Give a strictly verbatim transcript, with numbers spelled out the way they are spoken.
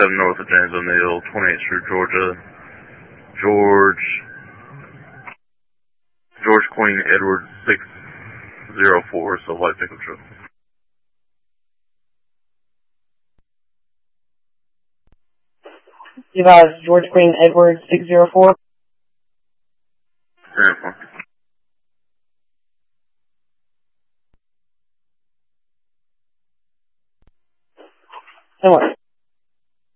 seven north of James O'Neill, twenty-eighth Street, Georgia. George, George Queen Edward six zero four, so white pickup truck. You guys, George Queen Edward six zero four. Yeah. So what?